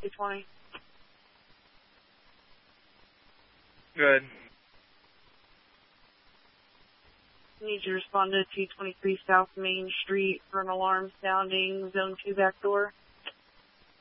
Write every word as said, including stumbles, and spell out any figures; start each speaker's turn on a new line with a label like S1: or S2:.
S1: two twenty.
S2: Good.
S1: Need you to respond to two twenty-three South Main Street for an alarm sounding, zone two back door.